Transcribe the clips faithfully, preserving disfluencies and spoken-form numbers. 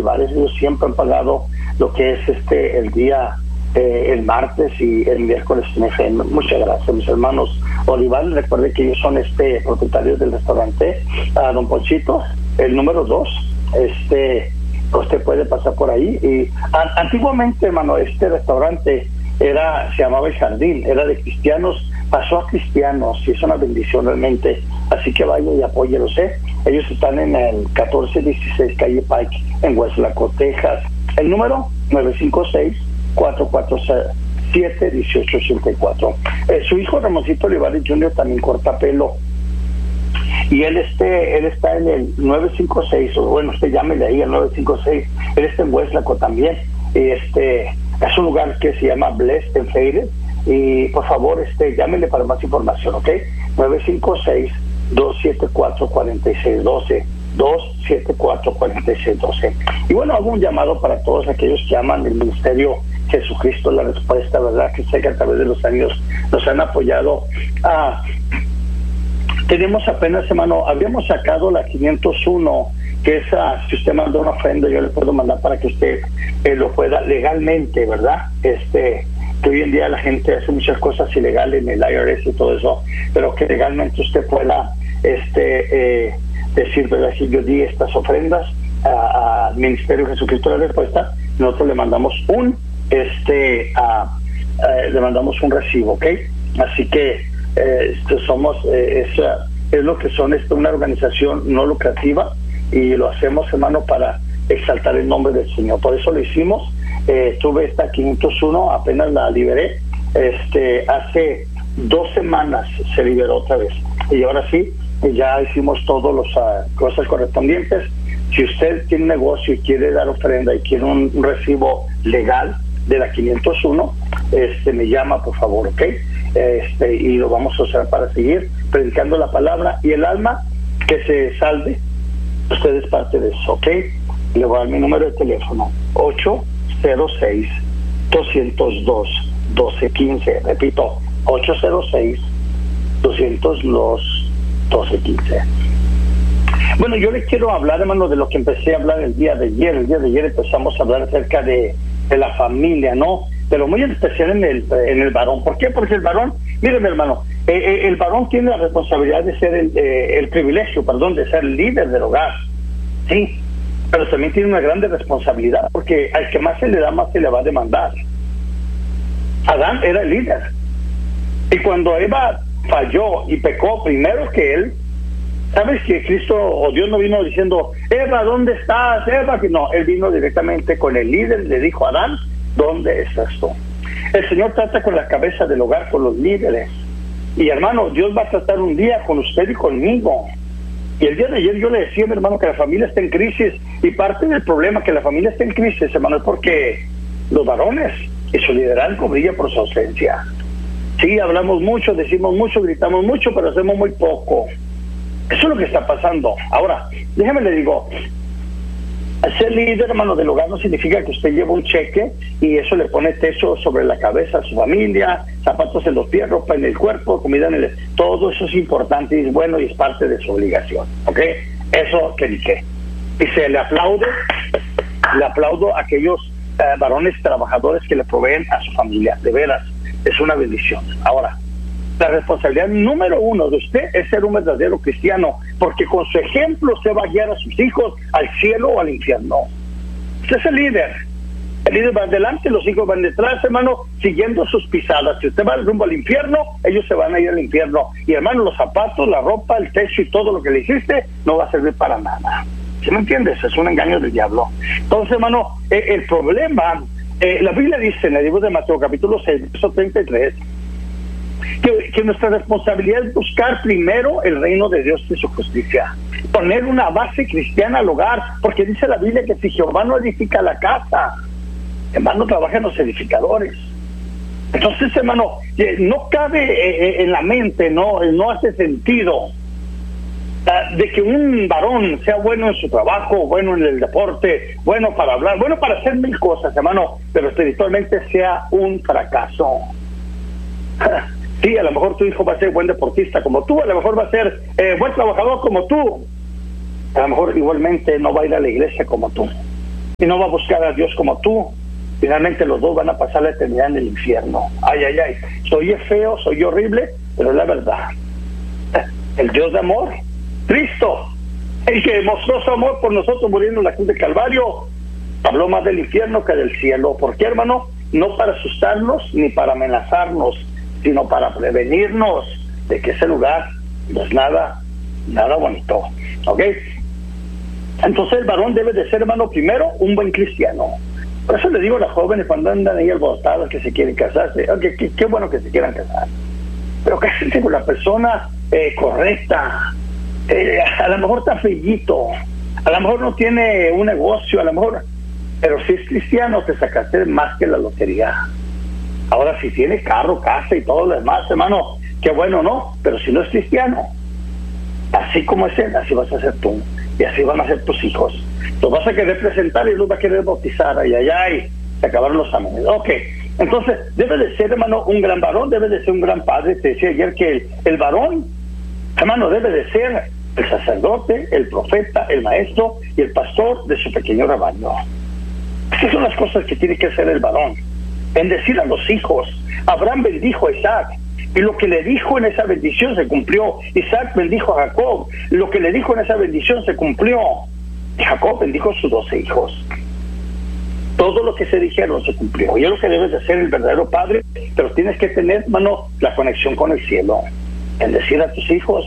Olivares. Ellos siempre han pagado lo que es este el día, eh, el martes y el miércoles en F M. Muchas gracias, mis hermanos Olivares. Recuerde que ellos son este propietarios del restaurante uh, Don Ponchito, el número dos. Este, usted puede pasar por ahí. Y a, antiguamente, hermano, este restaurante era, se llamaba El Jardín, era de cristianos, pasó a cristianos, y es una bendición realmente. Así que vaya y apóyelos, ¿eh? Ellos están en el catorce dieciséis Calle Pike, en Westlaco, Texas. El número nueve cinco seis, cuatro cuatro siete, uno ocho ocho cuatro. Eh, su hijo Ramoncito Olivares junior también corta pelo. Y él este él está en el nueve cinco seis, o bueno, usted llámele ahí al nueve cinco seis. Él está en Westlaco también. Y este es un lugar que se llama Blessed and Faded. Y por favor, este llámele para más información, ¿ok? nueve cinco seis, dos siete cuatro, cuatro seis uno dos, dos siete cuatro, cuatro seis uno dos. Y bueno, hago un llamado para todos aquellos que aman el ministerio Jesucristo la Respuesta, ¿verdad? Que sé que a través de los años nos han apoyado. Ah, tenemos apenas, hermano, habíamos sacado la quinientos uno, que es, ah, si usted manda una ofrenda, yo le puedo mandar para que usted eh, lo pueda legalmente, ¿verdad? Este... que hoy en día la gente hace muchas cosas ilegales en el I R S y todo eso, pero que legalmente usted pueda este eh, decir, ¿verdad? Si yo di estas ofrendas al Ministerio Jesucristo de la Respuesta, nosotros le mandamos un este a, a, le mandamos un recibo, ¿ok? Así que eh, somos eh, es, es lo que son, es una organización no lucrativa, y lo hacemos, hermano, para exaltar el nombre del Señor. Por eso lo hicimos. Eh, tuve esta quinientos uno, apenas la liberé, este hace dos semanas se liberó otra vez, y ahora sí, ya hicimos todas las uh, cosas correspondientes. Si usted tiene un negocio y quiere dar ofrenda y quiere un, un recibo legal de la quinientos uno, este me llama, por favor, ¿ok? Este, y lo vamos a usar para seguir predicando la palabra, y el alma que se salve, usted es parte de eso, ¿ok? Le voy a dar mi número de teléfono, ocho cero seis, dos cero dos, uno dos uno cinco. Repito, ocho cero seis, dos cero dos, uno dos uno cinco. Bueno, yo le quiero hablar, hermano, de lo que empecé a hablar el día de ayer. El día de ayer empezamos a hablar acerca de, de la familia, ¿no? Pero muy en especial en el, en el varón. ¿Por qué? Porque el varón, míreme, hermano, eh, eh, el varón tiene la responsabilidad de ser el, eh, el privilegio, perdón, de ser líder del hogar. Sí, pero también tiene una grande responsabilidad, porque al que más se le da, más se le va a demandar. Adán era el líder, y cuando Eva falló y pecó primero que él, ¿sabes que Cristo o Dios no vino diciendo, Eva, ¿dónde estás? Eva, que no, él vino directamente con el líder, le dijo a Adán, ¿dónde estás tú? El Señor trata con la cabeza del hogar, con los líderes, y hermano, Dios va a tratar un día con usted y conmigo. Y el día de ayer yo le decía a mi hermano que la familia está en crisis, y parte del problema que la familia está en crisis, hermano, es porque los varones y su liderazgo brilla por su ausencia. Sí, hablamos mucho, decimos mucho, gritamos mucho, pero hacemos muy poco. Eso es lo que está pasando. Ahora, déjeme le digo, ser líder, hermano, del hogar no significa que usted lleva un cheque y eso le pone techo sobre la cabeza a su familia, zapatos en los pies, ropa en el cuerpo, comida en el... Todo eso es importante y es bueno y es parte de su obligación, ¿ok? Eso que dije. Y se le aplaude, le aplaudo a aquellos eh, varones trabajadores que le proveen a su familia. De veras, es una bendición. Ahora, la responsabilidad número uno de usted es ser un verdadero cristiano, porque con su ejemplo se va a guiar a sus hijos al cielo o al infierno. Usted es el líder. El líder va adelante, los hijos van detrás, hermano, siguiendo sus pisadas. Si usted va rumbo al infierno, ellos se van a ir al infierno. Y hermano, los zapatos, la ropa, el techo y todo lo que le hiciste no va a servir para nada. ¿Sí me entiendes? Es un engaño del diablo. Entonces, hermano, eh, el problema, eh, la Biblia dice en el libro de Mateo, capítulo seis, verso treinta y tres, Que, que nuestra responsabilidad es buscar primero el reino de Dios y su justicia, poner una base cristiana al hogar, porque dice la Biblia que si Jehová no edifica la casa, hermano, trabajan los edificadores. Entonces, hermano, no cabe en la mente, no, no hace sentido de que un varón sea bueno en su trabajo, bueno en el deporte, bueno para hablar, bueno para hacer mil cosas, hermano, pero espiritualmente sea un fracaso. Sí, a lo mejor tu hijo va a ser buen deportista como tú, a lo mejor va a ser eh, buen trabajador como tú, a lo mejor igualmente no va a ir a la iglesia como tú. y no va a buscar a Dios como tú, finalmente los dos van a pasar la eternidad en el infierno. Ay, ay, ay, soy feo, soy horrible, pero es la verdad. El Dios de amor, Cristo, el que mostró su amor por nosotros muriendo en la cruz de Calvario, habló más del infierno que del cielo. ¿Por qué, hermano? No para asustarnos ni para amenazarnos, sino para prevenirnos de que ese lugar no es nada, nada bonito. ¿Ok? Entonces el varón debe de ser, hermano, primero un buen cristiano. Por eso le digo a las jóvenes cuando andan ahí alborotadas que se quieren casarse, okay, qué, qué bueno que se quieran casar, pero cásense con la persona eh, correcta. Eh, a lo mejor está feillito, a lo mejor no tiene un negocio, a lo mejor, pero si es cristiano te sacaste más que la lotería. Ahora si tiene carro, casa y todo lo demás, hermano, qué bueno, ¿no? Pero si no es cristiano, así como es él, así vas a ser tú, y así van a ser tus hijos. Los vas a querer presentar y los vas a querer bautizar. Ay, ay, ay, se acabaron los amenes. Ok, entonces debe de ser, hermano, un gran varón, debe de ser un gran padre. Te decía ayer que el, el varón, hermano, debe de ser el sacerdote, el profeta, el maestro y el pastor de su pequeño rebaño. Esas son las cosas que tiene que hacer el varón. Bendecir a los hijos. Abraham bendijo a Isaac, y lo que le dijo en esa bendición se cumplió. Isaac bendijo a Jacob, lo que le dijo en esa bendición se cumplió. Jacob bendijo a sus doce hijos. Todo lo que se dijeron se cumplió. Y es lo que debes de ser el verdadero padre, pero tienes que tener, hermano, la conexión con el cielo. Bendecir a tus hijos,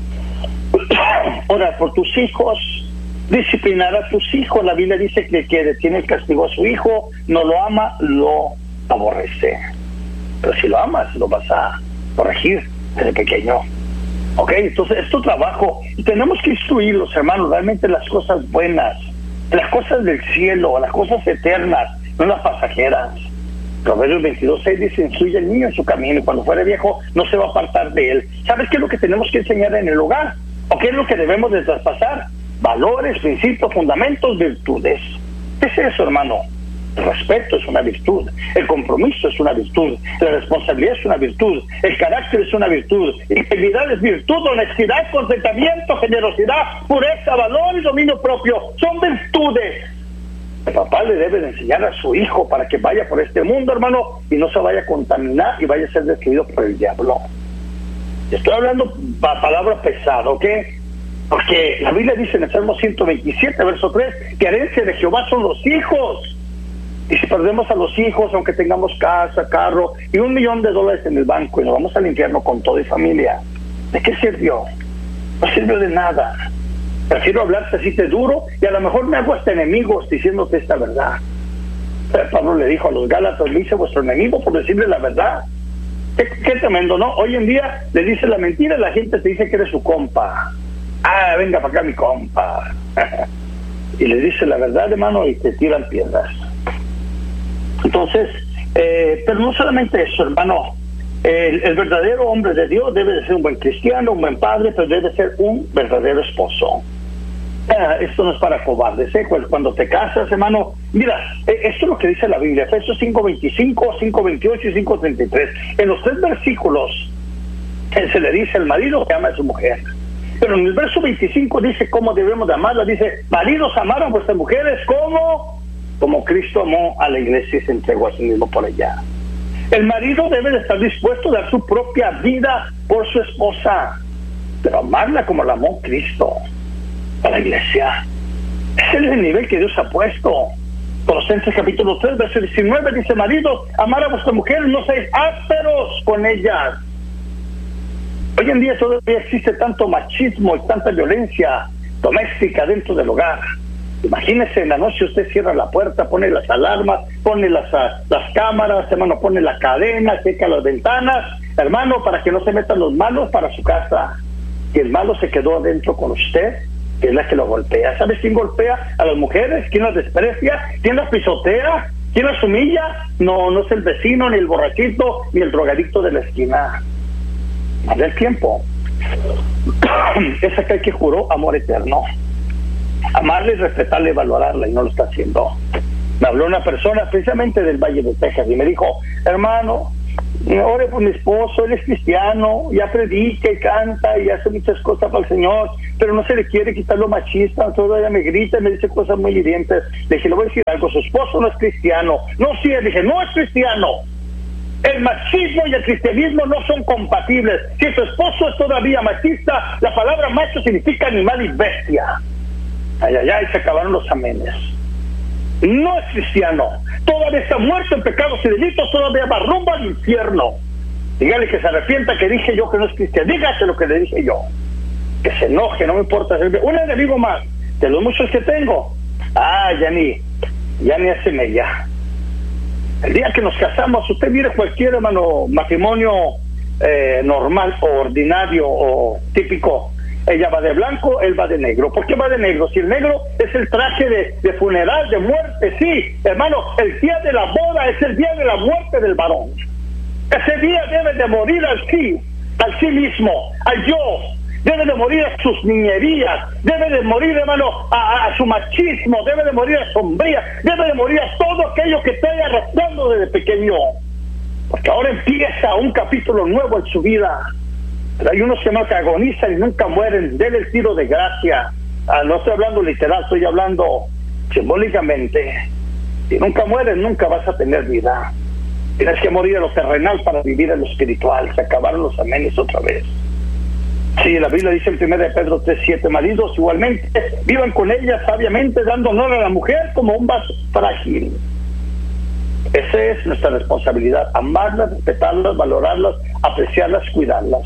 orar por tus hijos, disciplinar a tus hijos. La Biblia dice que el que detiene el castigo a su hijo, no lo ama, lo aborrece. Pero si lo amas, lo vas a corregir desde pequeño. Ok, entonces es tu trabajo y tenemos que instruirlos, hermanos, realmente las cosas buenas, las cosas del cielo, las cosas eternas, no las pasajeras. Proverbios veintidós seis dice: instruye al niño en su camino y cuando fuere viejo no se va a apartar de él. ¿Sabes qué es lo que tenemos que enseñar en el hogar? ¿O qué es lo que debemos de traspasar? Valores, principios, fundamentos, virtudes. ¿Qué es eso, hermano? El respeto es una virtud, el compromiso es una virtud, la responsabilidad es una virtud, el carácter es una virtud, integridad es virtud, honestidad, contentamiento, generosidad, pureza, valor y dominio propio son virtudes. El papá le debe de enseñar a su hijo para que vaya por este mundo, hermano, y no se vaya a contaminar y vaya a ser destruido por el diablo. Estoy hablando pa palabras pesadas, ¿ok? Porque la Biblia dice en el Salmo ciento veintisiete, verso tres, que herencia de Jehová son los hijos. Y si perdemos a los hijos, aunque tengamos casa, carro y un millón de dólares en el banco y nos vamos al infierno con todo y familia, ¿de qué sirvió? No sirvió de nada. Prefiero hablarte así de duro y a lo mejor me hago hasta enemigos diciéndote esta verdad. Pero Pablo le dijo a los Gálatas: me hice vuestro enemigo por decirle la verdad. Qué, qué tremendo, ¿no? Hoy en día le dice la mentira, la gente te dice que eres su compa. Ah, venga para acá mi compa. Y le dice la verdad, hermano, y te tiran piedras. Entonces, eh, pero no solamente eso, hermano. El, el verdadero hombre de Dios debe de ser un buen cristiano, un buen padre, pero debe ser un verdadero esposo. Eh, esto no es para cobardes, ¿eh? Cuando te casas, hermano, mira, eh, esto es lo que dice la Biblia, Efesios cinco veinticinco, cinco veintiocho y cinco treinta y tres. En los tres versículos eh, se le dice al marido que ama a su mujer. Pero en el verso veinticinco dice cómo debemos de amarla. Dice: maridos, amar a vuestras mujeres como... como Cristo amó a la iglesia y se entregó a sí mismo por ella. El marido debe de estar dispuesto a dar su propia vida por su esposa, pero amarla como la amó Cristo a la iglesia. Ese es el nivel que Dios ha puesto. Colosenses capítulo tres, verso diecinueve dice: maridos, amar a vuestras mujeres, no seáis ásperos con ellas. Hoy en día todavía existe tanto machismo y tanta violencia doméstica dentro del hogar. Imagínese, en la noche usted cierra la puerta, pone las alarmas, pone las, las cámaras, hermano, pone la cadena, seca las ventanas, hermano, para que no se metan los malos para su casa. Y el malo se quedó adentro con usted, que es la que lo golpea. ¿Sabes quién golpea a las mujeres? ¿Quién las desprecia? ¿Quién las pisotea? ¿Quién las humilla? No, no es el vecino, ni el borrachito, ni el drogadicto de la esquina. Más del tiempo. Es aquel que juró amor eterno. Amarle, respetarle, valorarla, y no lo está haciendo. Me habló una persona precisamente del Valle de Texas y me dijo: hermano, ore por mi esposo, él es cristiano, ya predica y canta y hace muchas cosas para el Señor, pero no se le quiere quitar lo machista, todavía me grita y me dice cosas muy hirientes. Le dije, le voy a decir algo, su esposo no es cristiano. No, sí, le dije, no es cristiano. El machismo y el cristianismo no son compatibles. Si su esposo es todavía machista, la palabra macho significa animal y bestia. Ay, ay, ay, se acabaron los amenes. No es cristiano. Todavía está muerto en pecados y delitos, todavía va rumbo al infierno. Dígale que se arrepienta, que dije yo que no es cristiano. Dígase lo que le dije yo. Que se enoje, no me importa. Un enemigo más de los muchos que tengo. Ah, ya ni, ya ni hace mella. El día que nos casamos, usted mire cualquier, hermano, matrimonio eh, normal o ordinario o típico. Ella va de blanco, él va de negro. ¿Por qué va de negro? Si el negro es el traje de, de funeral, de muerte, sí, hermano, el día de la boda es el día de la muerte del varón. Ese día debe de morir al sí, al sí mismo, al yo. Debe de morir a sus niñerías, debe de morir, hermano, a, a, a su machismo, debe de morir a sombría, debe de morir a todo aquello que esté arrastrando desde pequeño. Porque ahora empieza un capítulo nuevo en su vida. Pero hay unos que más agonizan y nunca mueren. Dele el tiro de gracia. Ah, no estoy hablando literal, estoy hablando simbólicamente. Si nunca mueres, nunca vas a tener vida. Tienes que morir a lo terrenal para vivir en lo espiritual. Se acabaron los amenes otra vez. Sí, la Biblia dice en primera de Pedro tres siete, maridos igualmente vivan con ella sabiamente, dando honor a la mujer como un vaso frágil. Esa es nuestra responsabilidad, amarlas, respetarlas, valorarlas, apreciarlas, cuidarlas.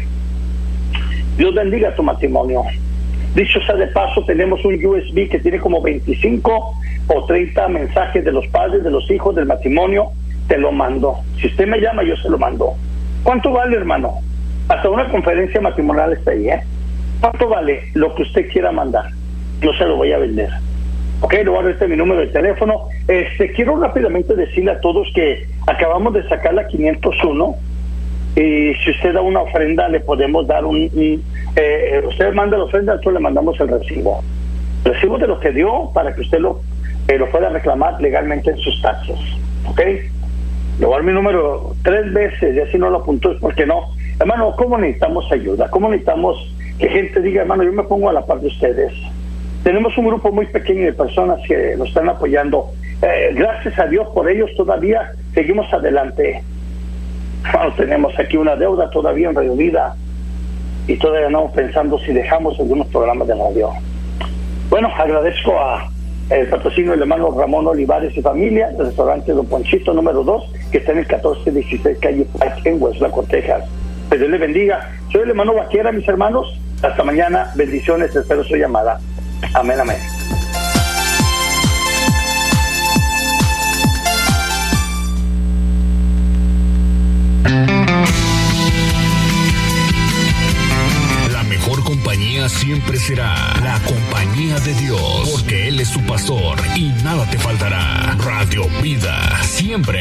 Dios bendiga tu matrimonio. Dicho sea de paso, tenemos un U S B que tiene como veinticinco o treinta mensajes de los padres, de los hijos, del matrimonio. Te lo mando. Si usted me llama, yo se lo mando. ¿Cuánto vale, hermano? Hasta una conferencia matrimonial está ahí, ¿eh? ¿Cuánto vale lo que usted quiera mandar? Yo se lo voy a vender. Ok, le voy a dar este mi número de teléfono. Este, quiero rápidamente decirle a todos que acabamos de sacar la quinientos uno. Y si usted da una ofrenda, le podemos dar un... un eh, usted manda la ofrenda, nosotros le mandamos el recibo. El recibo de lo que dio para que usted lo, eh, lo pueda reclamar legalmente en sus taxes. ¿Ok? Le voy a dar mi número tres veces, y así no lo apuntó, es porque no. Hermano, ¿cómo necesitamos ayuda? ¿Cómo necesitamos que gente diga, hermano, yo me pongo a la par de ustedes? Tenemos un grupo muy pequeño de personas que nos están apoyando. Eh, gracias a Dios por ellos todavía seguimos adelante. Bueno, tenemos aquí una deuda todavía en Radio Vida y todavía andamos pensando si dejamos algunos programas de radio. Bueno, agradezco a el patrocinio del hermano Ramón Olivares y familia del restaurante Don Ponchito número dos, que está en el catorce dieciséis calle Pike en Westlaco, Texas. Que Dios le bendiga. Soy el hermano Vaquera, mis hermanos. Hasta mañana. Bendiciones. Espero su llamada. Amén, amén. La mejor compañía siempre será la compañía de Dios, porque Él es tu pastor y nada te faltará. Radio Vida, siempre